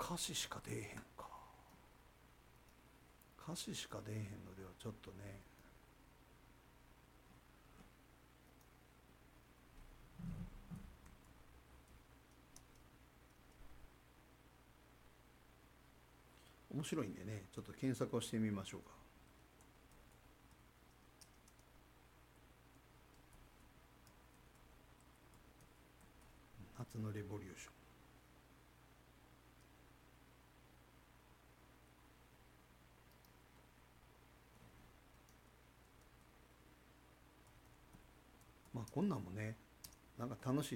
歌詞しか出えへんか。歌詞しか出えへんのではちょっとね。面白いんでね、ちょっと検索をしてみましょうか。夏のレボリューション。まあこんなんもね、なんか楽しい